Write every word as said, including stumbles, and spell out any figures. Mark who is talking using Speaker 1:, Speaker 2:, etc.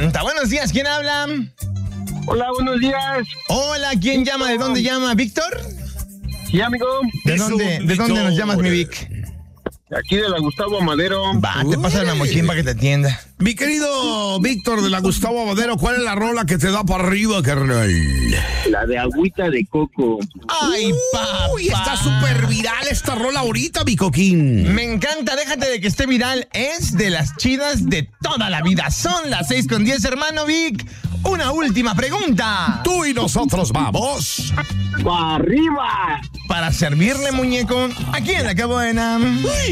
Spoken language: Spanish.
Speaker 1: encanta. Buenos días, ¿quién habla?
Speaker 2: Hola, buenos días.
Speaker 1: Hola, ¿quién llama? ¿De dónde llama? ¿Víctor?
Speaker 2: Sí, amigo.
Speaker 1: ¿De dónde, ¿de dónde nos llamas, mi Vic?
Speaker 2: Aquí de la Gustavo Amadero.
Speaker 1: Va, te pasa la mochín para que te atienda.
Speaker 3: Mi querido Víctor de la Gustavo Amadero, ¿cuál es la rola que te da para arriba, carnal?
Speaker 2: La de agüita de coco.
Speaker 1: ¡Ay, papá!
Speaker 3: Uy, está súper viral esta rola ahorita, mi coquín.
Speaker 1: Me encanta, déjate de que esté viral. Es de las chidas de toda la vida. Son las seis con diez, hermano Vic. Una última pregunta.
Speaker 3: Tú y nosotros vamos.
Speaker 2: ¡Para arriba!
Speaker 1: Para servirle, muñeco, aquí en La Cabuena.